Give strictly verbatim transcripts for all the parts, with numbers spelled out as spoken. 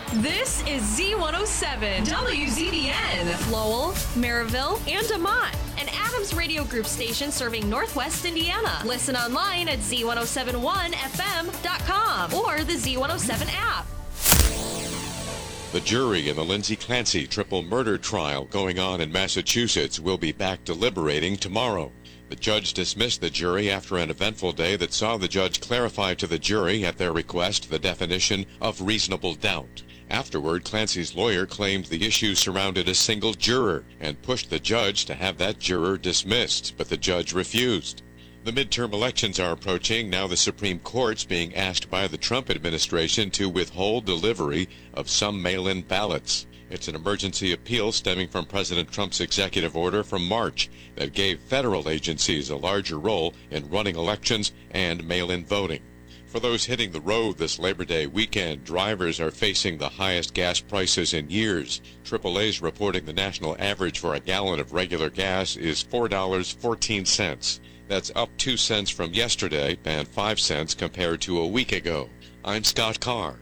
This is Z one oh seven, W Z B N, Lowell, Maryville, and DeMont, an Adams Radio Group station serving Northwest Indiana. Listen online at Z one oh seven one F M dot com or the Z one oh seven app. The jury in the Lindsay Clancy triple murder trial going on in Massachusetts will be back deliberating tomorrow. The judge dismissed the jury after an eventful day that saw the judge clarify to the jury, at their request, the definition of reasonable doubt. Afterward, Clancy's lawyer claimed the issue surrounded a single juror and pushed the judge to have that juror dismissed, but the judge refused. The midterm elections are approaching. Now the Supreme Court's being asked by the Trump administration to withhold delivery of some mail-in ballots. It's an emergency appeal stemming from President Trump's executive order from March that gave federal agencies a larger role in running elections and mail-in voting. For those hitting the road this Labor Day weekend, drivers are facing the highest gas prices in years. triple A's reporting the national average for a gallon of regular gas is four dollars and fourteen cents. That's up two cents from yesterday and five cents compared to a week ago. I'm Scott Carr.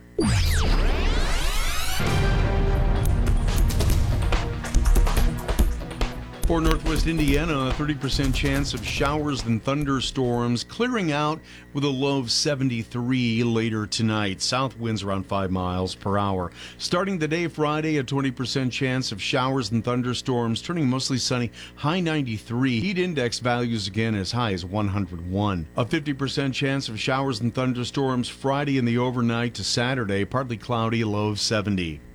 For Northwest Indiana, a thirty percent chance of showers and thunderstorms, clearing out with a low of seventy-three later tonight. South winds around five miles per hour. Starting the day Friday, a twenty percent chance of showers and thunderstorms, turning mostly sunny, high ninety-three. Heat index values again as high as one hundred one. A fifty percent chance of showers and thunderstorms Friday in the overnight to Saturday, partly cloudy, low of seventy.